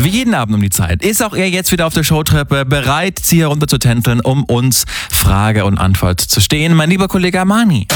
Wie jeden Abend um die Zeit ist auch er jetzt wieder auf der Showtreppe bereit, sie herunter zu tänzeln, um uns Frage und Antwort zu stehen. Mein lieber Kollege Armani.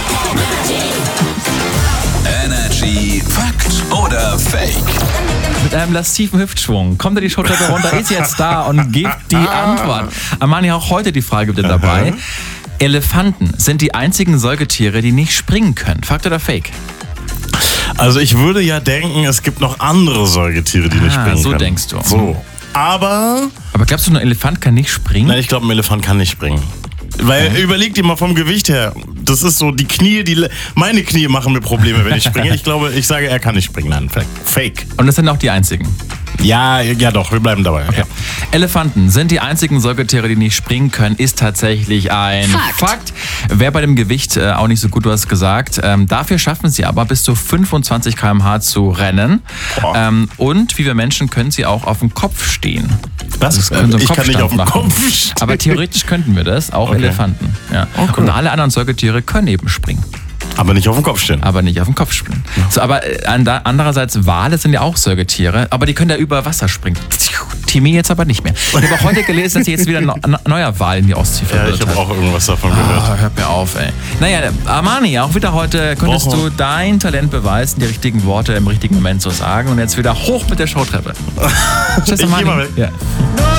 Energy Fakt oder Fake? Mit einem lastiven Hüftschwung kommt er die Showtreppe runter, ist jetzt da und gibt die Antwort. Armani, auch heute die Frage bitte dabei. Elefanten sind die einzigen Säugetiere, die nicht springen können. Fakt oder Fake? Also ich würde ja denken, es gibt noch andere Säugetiere, die nicht springen so können. denkst du. So. Aber glaubst du, ein Elefant kann nicht springen? nein, ich glaube, ein Elefant kann nicht springen. Weil, überleg dir mal vom Gewicht her, das ist so, die Knie, meine Knie machen mir Probleme, wenn ich springe. Ich sage, er kann nicht springen. Nein, Fake. Und das sind auch die einzigen. Ja doch, wir bleiben dabei. Okay. Ja. Elefanten sind die einzigen Säugetiere, die nicht springen können, ist tatsächlich ein Fakt. Wäre bei dem Gewicht auch nicht so gut, du hast gesagt. Dafür schaffen sie aber bis zu 25 km/h zu rennen. Und wie wir Menschen können sie auch auf dem Kopf stehen. Was? Also können so einen Ich kann nicht auf dem Kopfstand Kopf machen. stehen. Aber theoretisch könnten wir das, auch Elefanten. Ja. Oh, cool. Und alle anderen Säugetiere können eben springen. Aber nicht auf dem Kopf stehen. Aber nicht auf dem Kopf springen. So, aber andererseits, Wale sind ja auch Säugetiere, aber die können ja über Wasser springen. Timmy jetzt aber nicht mehr. Ich habe auch heute gelesen, dass jetzt wieder ein neuer Wal in die Ostsee Ja, verwirrt ich habe hat. auch irgendwas davon gehört. Hört mir auf, ey. Naja, Armani, auch wieder heute konntest du dein Talent beweisen, die richtigen Worte im richtigen Moment zu sagen. Und jetzt wieder hoch mit der Showtreppe. Tschüss, Ich geh Armani. mal weg. Ja.